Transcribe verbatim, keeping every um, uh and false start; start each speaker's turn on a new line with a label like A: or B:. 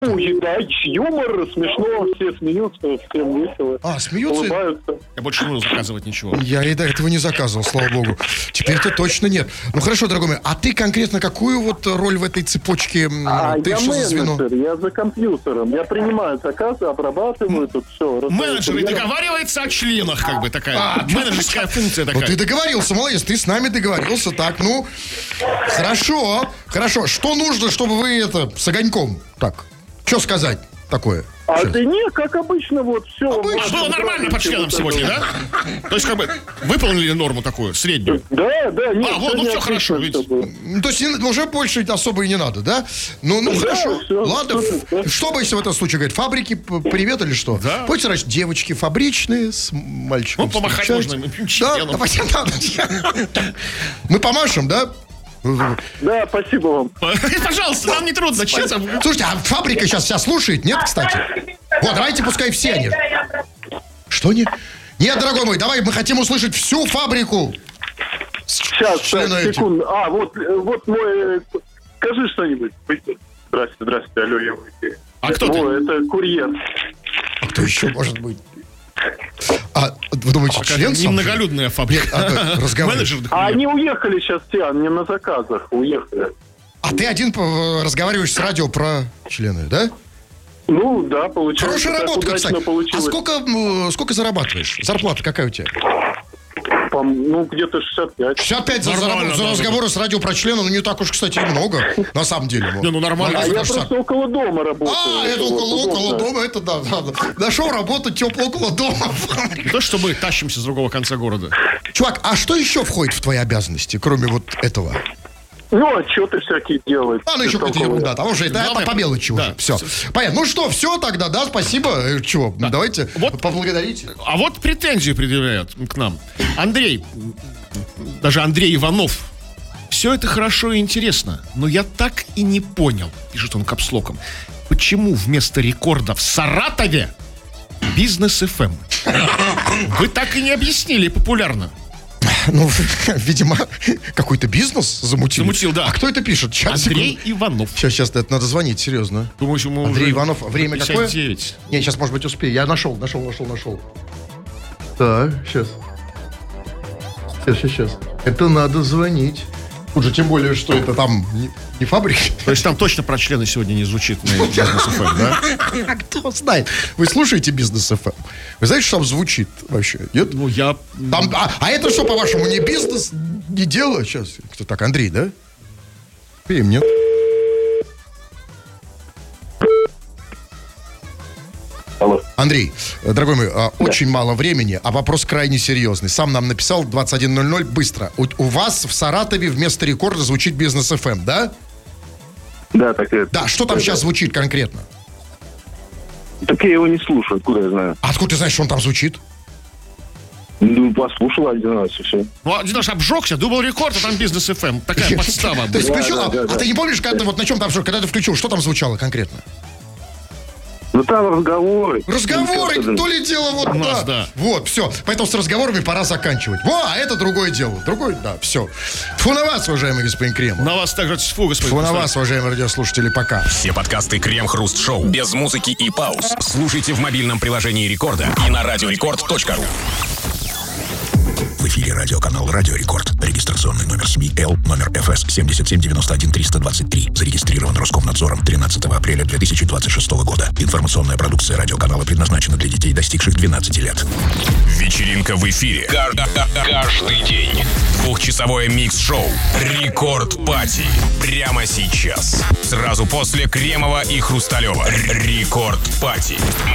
A: Ну, да, юмор, смешно, все смеются, всем весело.
B: А, смеются?
A: Улыбаются.
C: Я больше не буду заказывать ничего.
B: Я и до этого не заказывал, слава богу. Теперь-то точно нет. Ну хорошо, дорогой мой, а ты конкретно какую вот роль в этой цепочке?
A: А
B: ты
A: я
B: что за звено?
A: менеджер, я за компьютером. Я принимаю заказы, обрабатываю тут все.
C: Менеджер и договаривается о членах, как бы такая
B: А,
C: менеджерская функция такая.
B: Ну ты договорился, молодец, ты с нами договорился, так, ну, хорошо, хорошо. Что нужно, чтобы вы это, с огоньком, так, что сказать такое?
A: А
B: Сейчас.
A: да не, как обычно, вот все.
C: А было нормально по членам сегодня, да? То есть, как бы, выполнили норму такую, среднюю?
A: Да, да, нет.
C: А, вот, ну все хорошо, видите.
B: Ну, то есть не- уже больше особо и не надо, да? Ну, ну
A: Да,
B: хорошо.
A: всё,
B: Ладно,
A: всё,
B: ф- что бы если в этом случае говорить? Фабрики, п- привет или что?
C: Да.
B: Будете раньше девочки фабричные с мальчиком.
C: Ну, помахать
B: встречать.
C: можно им
B: Да,
C: членом.
B: давайте, надо. Мы помашем, да?
A: Да, спасибо вам.
C: Пожалуйста, нам не трудно, честно.
B: Слушайте, а фабрика сейчас вся слушает, нет, кстати? Вот, давайте пускай все они. Что не? Нет, дорогой мой, давай, мы хотим услышать всю фабрику.
A: Сейчас,
B: Члены
A: так,
B: эти.
A: секунду. А, вот, э, вот мой... э, Скажи что-нибудь. Здрасте, здрасте, алло, я в эфире.
C: А кто ты?
A: О, это курьер.
B: А кто еще может быть? А, вы думаете, член сам?
C: Немноголюдная фабрика.
B: Нет, а, разговариваешь.
C: Менеджер.
A: А они уехали сейчас все, они на заказах уехали.
B: А ты один по- разговариваешь с радио про члены, да?
A: Ну, да, получилось.
B: Хорошая
A: так
B: работа,
A: удачно
B: кстати. А
A: получилось.
B: сколько, м, сколько зарабатываешь? Зарплата какая у тебя?
A: Пом- Ну, где-то шестьдесят пять.
B: шестьдесят пять за,
C: Нормально,
B: за, за
C: да,
B: разговоры с радио про члены, ну не так уж, кстати, и много, на самом деле.
C: Не, ну нормально.
A: А я
B: шестьдесят.
A: просто около дома работаю.
B: А, это
A: Вот,
B: около, около
A: удобно.
B: дома, это да, да, да. Нашел работу тепло около дома.
C: Не то, что мы тащимся с другого конца города.
B: Чувак, а что еще входит в твои обязанности, кроме вот этого?
A: Ну, отчеты всякие делать.
B: А, ну еще какая-то
A: Такого.
B: ерунда, там уже это,
C: Главное-
B: это по мелочи
C: да.
B: уже. Все. Понятно. Ну что, все тогда, да, спасибо. Э, Чего, давайте
C: Вот.
B: поблагодарите.
C: А вот претензии предъявляют к нам. Андрей, даже Андрей Иванов. Все это хорошо и интересно, но я так и не понял, пишет он капслоком, почему вместо рекорда в Саратове Бизнес эф эм. Вы так и не объяснили популярно.
B: Ну, видимо, какой-то бизнес замутил.
C: Замутил, да.
B: А кто это пишет? Сейчас,
C: Андрей
B: секунду.
C: Иванов.
B: Сейчас, сейчас, это надо звонить, серьезно.
C: Думаю, ему
B: Андрей
C: уже
B: Иванов, время какое?
C: пятьдесят девять.
B: Не, сейчас, может быть, успею. Я нашел, нашел, нашел, нашел. Так, сейчас. Сейчас, сейчас, сейчас. Это надо звонить. Тут же, тем более, что это там не, не фабрика.
C: То есть там точно про члены сегодня не звучит на Бизнес эф эм, да?
B: А кто знает? Вы слушаете Бизнес эф эм? Вы знаете, что там звучит вообще? Нет?
C: Ну, я...
B: Там, а, а это что, по-вашему, не бизнес, не дело? Сейчас, кто так, Андрей, да? Им нет?
A: Алло.
B: Андрей, э, дорогой мой, а, очень мало времени, а вопрос крайне серьезный. Сам нам написал двадцать один ноль ноль, быстро. У, у вас в Саратове вместо рекорда звучит Бизнес эф эм, да?
A: Да, так это.
B: Да, что там сейчас звучит конкретно?
A: Так я его не слушаю, откуда я знаю.
B: А откуда ты знаешь, что он там звучит?
A: Ну, послушал один раз и все.
C: Ну, один наш обжегся, думал рекорд, а там Бизнес эф эм. Такая подстава.
B: То есть
A: Да,
B: включил,
A: да,
B: а,
A: да,
B: а
A: да.
B: ты не помнишь, когда ты вот на чем там, что- когда ты включил, что там звучало конкретно?
A: Ну, там разговоры.
B: Разговоры,
A: Ну,
B: то ли дело вот,
C: У нас,
B: да.
C: да.
B: Вот, все. Поэтому с разговорами пора заканчивать. Во, а это другое дело. Другое, да, все. Фу на вас, уважаемый господин Кремов.
C: На вас также фу, господин.
B: Фу на вас, уважаемые радиослушатели, пока.
D: Все подкасты Крем-Хруст-Шоу без музыки и пауз. Слушайте в мобильном приложении Рекорда и на радиорекорд точка ру. В эфире радиоканал Радио Рекорд. Регистрационный номер СМИ Л, номер эф эс семь семь девять один три два три. Зарегистрирован Роскомнадзором тринадцатого апреля две тысячи двадцать шестого года. Информационная продукция радиоканала предназначена для детей, достигших двенадцати лет. Вечеринка в эфире. Каждый день. Двухчасовое микс-шоу Рекорд Пати. Прямо сейчас. Сразу после Кремова и Хрусталева. Рекорд Пати.